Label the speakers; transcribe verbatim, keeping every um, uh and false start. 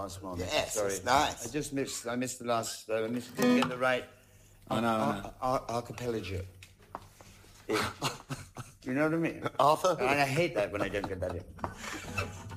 Speaker 1: last one.
Speaker 2: Yes,
Speaker 1: Sorry.
Speaker 2: it's nice.
Speaker 1: I just missed. I missed the last. Uh, I missed, didn't get the right.
Speaker 3: I know. I know.
Speaker 1: Ar- ar- archipelago. Yeah. You know what I mean?
Speaker 2: Arthur?
Speaker 1: And I hate that when I don't get that in.